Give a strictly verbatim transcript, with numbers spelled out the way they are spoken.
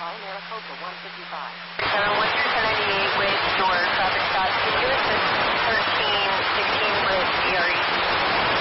call Maricopa one fifty-five. seven one two, ten ninety-eight.